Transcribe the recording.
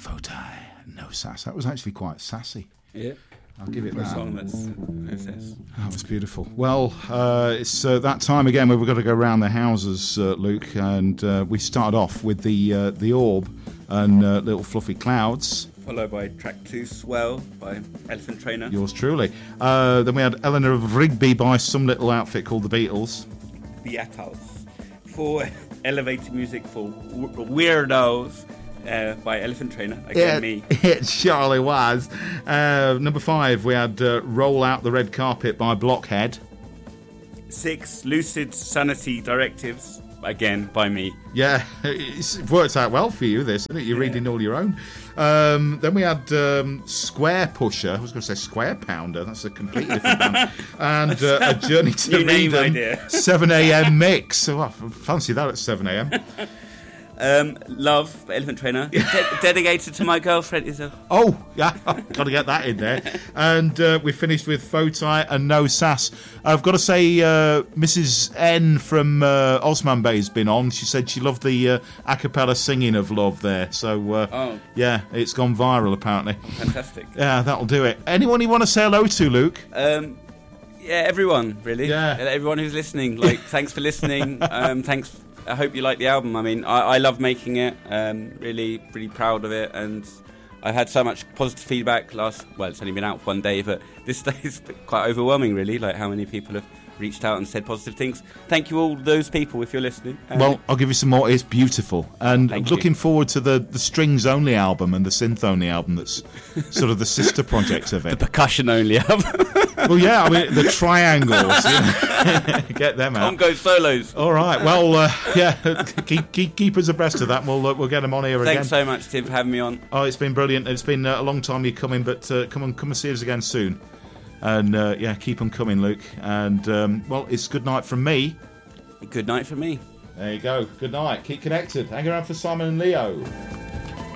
Fotai, No Sass. That was actually quite sassy. Yeah. I'll give it For a that. song that's no sass. That was beautiful. Well, it's that time again where we've got to go around the houses, Luke, and we started off with the Orb and Little Fluffy Clouds. Followed by track 2, Swell, by Elephant Trainer. Yours truly. Then we had Eleanor of Rigby by some little outfit called the Beatles. The Atals. 4, Elevated Music for Weirdos, by Elephant Trainer. Again, me. It surely was. Number 5, we had Roll Out the Red Carpet by Blockhead. 6, Lucid Sanity Directives, again, by me. Yeah, it works out well for you, this, isn't it? You're reading all your own. Then we had Square Pusher. I was going to say Square Pounder. That's a completely different band. And A Journey to New name Reading, idea. 7 a.m. mix. So I fancy that at 7 a.m. Love by Elephant Trainer. Dedicated to my girlfriend Isabel. Oh, yeah, I've got to get that in there. And we finished with Fotai and No Sass. I've got to say, Mrs. N from Osman Bay's been on. She said she loved the a cappella singing of Love there. So, yeah, it's gone viral apparently. Fantastic. Yeah, that'll do it. Anyone you want to say hello to, Luke? Yeah, everyone, really. Yeah. Everyone who's listening. Thanks for listening. Thanks. I hope you like the album. I mean, I love making it. Really, really proud of it. And I had so much positive feedback it's only been out one day, but this day is quite overwhelming, really, like how many people have reached out and said positive things. Thank you, all those people, if you're listening. Well, I'll give you some more. It's beautiful. And Thank looking you. forward to the strings-only album and the synth-only album that's sort of the sister project of it. The percussion-only album. Well, yeah, I mean, the triangles. Get them out. Congo solos. All right. Well, yeah, keep us abreast of that. We'll get them on here again. Thanks so much, Tim, for having me on. Oh, it's been brilliant. It's been a long time you're coming, but come and see us again soon. And, yeah, keep on coming, Luke. And, well, it's good night from me. Good night from me. There you go. Good night. Keep connected. Hang around for Simon and Leo.